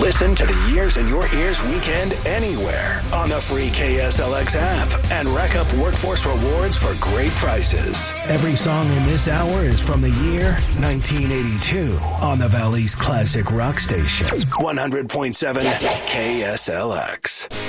Listen to the Years in Your Ears weekend anywhere on the free KSLX app and rack up workforce rewards for great prices. Every song in this hour is from the year 1982 on the Valley's classic rock station, 100.7 KSLX.